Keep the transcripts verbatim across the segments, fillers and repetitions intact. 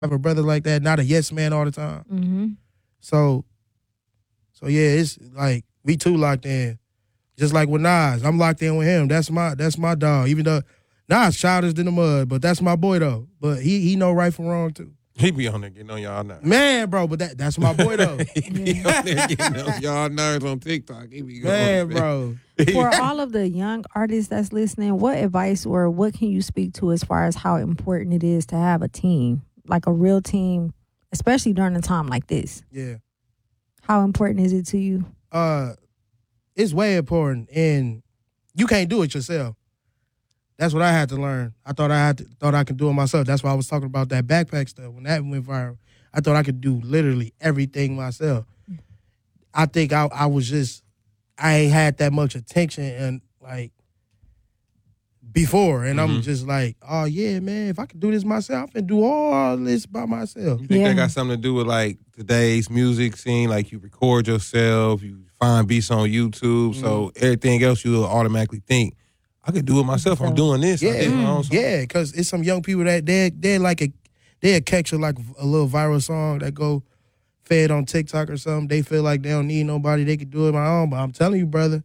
have a brother like that, not a yes man all the time. Mm-hmm. So, so yeah, it's like we too locked in. Just like with Nas, I'm locked in with him. That's my that's my dog. Even though Nas childish in the mud, but that's my boy though. But he he know right from wrong too. He be on there getting on y'all nerves. Man, bro, but that that's my boy though. He be on there getting on y'all nerves on TikTok. He be Man, going, bro. For all of the young artists that's listening, what advice or what can you speak to as far as how important it is to have a team, like a real team, especially during a time like this? Yeah. How important is it to you? Uh, it's way important, and you can't do it yourself. That's what I had to learn. I thought I had to, thought I could do it myself. That's why I was talking about that backpack stuff. When that went viral, I thought I could do literally everything myself. I think I I was just I ain't had that much attention and like before, and Mm-hmm. I'm just like, oh yeah, man, if I could do this myself, I can do all this by myself. You think Yeah. that got something to do with like today's music scene? Like you record yourself, you find beats on YouTube, so Mm-hmm. everything else you'll automatically think, I could do it myself. I'm doing this. I Yeah, did my own song. yeah, because it's some young people that they they like a they catch a, like a little viral song that go fed on TikTok or something. They feel like they don't need nobody. They could do it on their own. But I'm telling you, brother,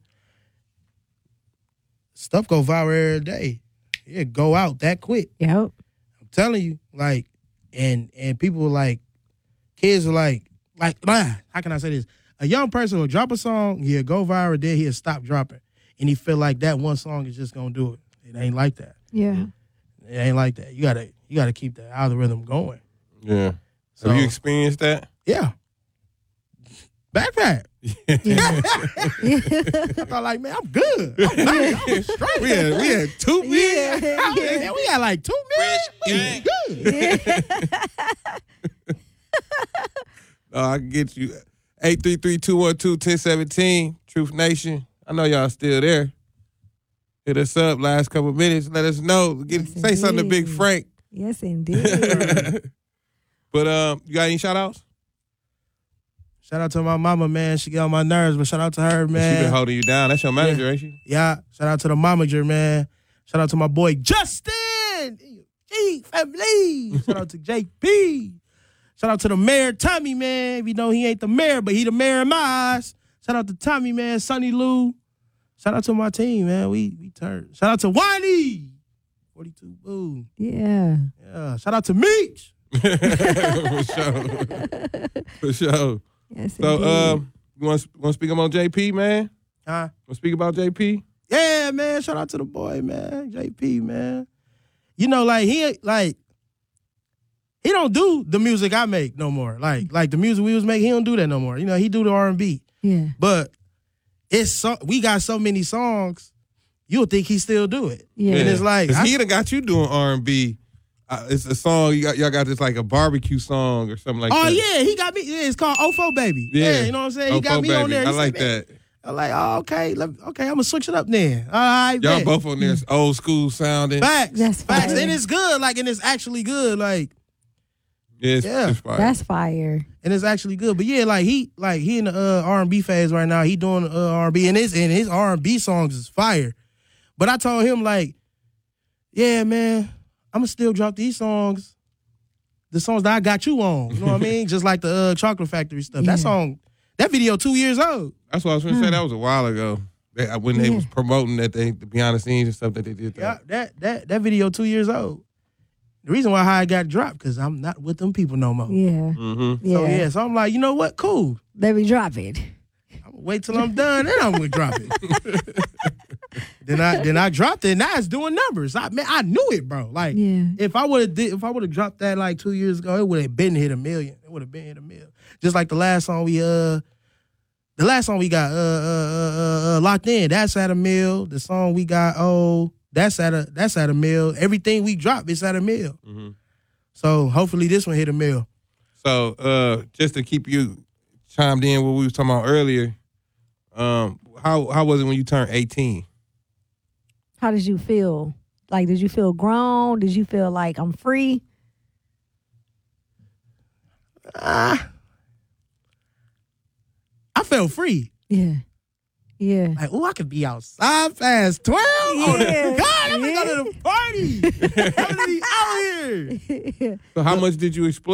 stuff go viral every day. It go out that quick. Yep. I'm telling you, like, and and people like kids are like like ah, how can I say this? A young person will drop a song, he'll go viral, then he'll stop dropping, and he feel like that one song is just gonna do it. It ain't like that. Yeah. It ain't like that. You gotta you gotta keep the algorithm going. Yeah. So Have you experienced that? yeah. Backpack. Yeah. I thought like, man, I'm good. I'm nice. I'm straight. We had we had two million. Yeah. Man, we got like two million. We good. Uh, I can get you eight three three, two one two, one zero one seven. Truth Nation. I know y'all still there. Hit us up last couple minutes. Let us know. Get, Yes, say something to Big indeed. Frank. Yes, indeed. But um, you got any shout outs? Shout out to my mama, man. She get on my nerves, but shout out to her, She man. been holding you down. That's your manager, ain't she? Yeah. Shout out to the momager, man. Shout out to my boy Justin. G family. Shout out to J P. Shout out to the mayor, Tommy, man. If you know he ain't the mayor, but he the mayor in my eyes. Shout out to Tommy, man. Sonny Lou. Shout out to my team, man. We we turned. Shout out to Wani. forty-two Boo. Yeah. Yeah. Shout out to Meech. For sure. For sure. Yes, So, indeed. um, you want to speak about J P, man? Huh? Want to speak about J P? Yeah, man. Shout out to the boy, man. J P, man. You know, like he ain't like he don't do the music I make no more. Like like the music we was making, he don't do that no more. You know, he do the R and B. yeah. But it's so we got so many songs, you'll think he still do it. Yeah. And it's like 'Cause I- he done got you doing R and B. Uh, it's a song you got. Y'all got this like a barbecue song or something like oh that. yeah, he got me. Yeah, it's called Ofo Baby. Yeah. Yeah, you know what I'm saying? He Oh, got Fo me on Baby. there. He I said, like man, that. I'm like, oh, okay, let, okay, I'm gonna switch it up then. All right, Y'all bet. both on there, old school sounding. Facts. That's Facts. fire. And it's good. Like, and it's actually good. Like, Yeah, it's, Yeah. it's fire. That's fire. and it's actually good. But yeah, like he, like he in the uh, R and B phase right now. He doing uh, R and B, and his and his R and B songs is fire. But I told him like, yeah, man, I'm gonna still drop these songs, the songs that I got you on. You know what I mean? Just like the uh, Chocolate Factory stuff. Yeah. That song, that video, two years old. That's what I was going to say. That was a while ago. They, uh, when they Hmm. Yeah. was promoting that they the behind the scenes and stuff that they did. Yeah, That. that that that video, two years old. The reason why I got dropped because I'm not with them people no more. Yeah. Mm-hmm. Yeah. So yeah, so I'm like, you know what? Cool. Let me drop it. I'm gonna wait till I'm done, then I'm gonna drop it. then I then I dropped it. Now it's doing numbers. I man, I knew it, bro. Like Yeah. if I would have did if I would have dropped that like two years ago, it would have been hit a million. It would have been hit a million. Just like the last song we uh the last song we got uh uh uh, uh locked in. That's at a mill. The song we got oh that's at a that's at a mill. Everything we drop is at a mill. Mm-hmm. So hopefully this one hit a mill. So uh, just to keep you chimed in what we was talking about earlier, um, how how was it when you turned eighteen? How did you feel? Like, did you feel grown? Did you feel like I'm free? Ah, I felt free. Yeah. Yeah. Like, oh, I could be outside past twelve. Oh, Yeah. God, I'm gonna go to the party. I'm gonna be out here. So how much did you explain?